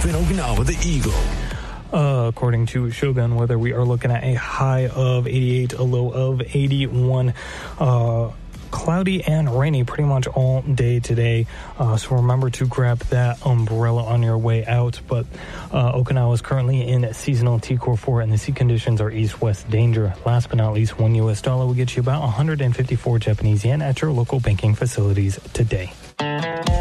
up in Okinawa, the Eagle. According to Shogun Weather, we are looking at a high of 88, a low of 81. Cloudy and rainy pretty much all day today. So remember to grab that umbrella on your way out. But Okinawa is currently in seasonal T-Core 4 and the sea conditions are east-west danger. Last but not least, $1 will get you about 154 Japanese yen at your local banking facilities today.